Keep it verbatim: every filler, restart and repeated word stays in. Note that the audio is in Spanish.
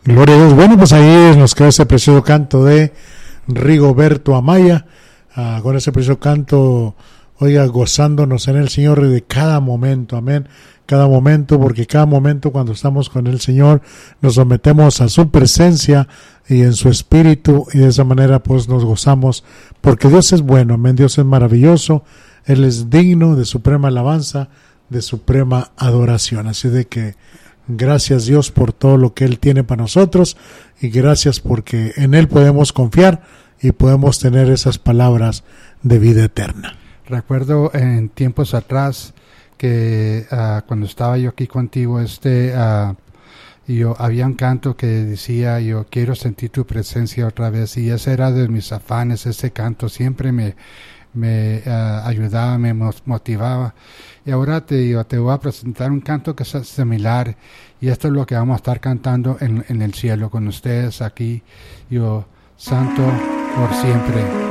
Gloria a Dios. Bueno, pues ahí nos queda ese precioso canto de Rigoberto Amaya, uh, con ese precioso canto, oiga, gozándonos en el Señor de cada momento, amén, cada momento, porque cada momento cuando estamos con el Señor nos sometemos a su presencia y en su espíritu, y de esa manera pues nos gozamos, porque Dios es bueno, amén, Dios es maravilloso, Él es digno de suprema alabanza, de suprema adoración. Así de que gracias Dios por todo lo que Él tiene para nosotros, y gracias porque en Él podemos confiar y podemos tener esas palabras de vida eterna. Recuerdo en tiempos atrás que uh, cuando estaba yo aquí contigo, este uh, yo había un canto que decía, yo quiero sentir tu presencia otra vez, y ese era de mis afanes. Ese canto siempre me me uh, ayudaba, me motivaba. Y ahora te digo, te voy a presentar un canto que es similar, y esto es lo que vamos a estar cantando en, en el cielo con ustedes aquí. Yo, santo por siempre.